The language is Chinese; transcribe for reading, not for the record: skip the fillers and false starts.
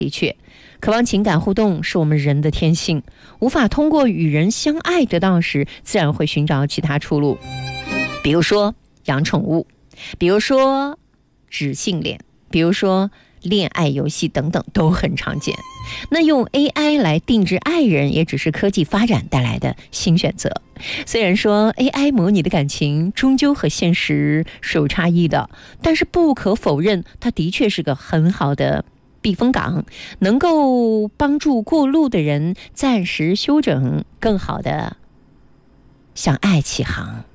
的确，渴望情感互动是我们人的天性，无法通过与人相爱得到时，自然会寻找其他出路。比如说养宠物，比如说纸性恋，比如说恋爱游戏等等，都很常见。那用 AI 来定制爱人，也只是科技发展带来的新选择。虽然说 AI 模拟的感情终究和现实是有差异的，但是不可否认，它的确是个很好的避风港，能够帮助过路的人暂时休整，更好的向爱起航。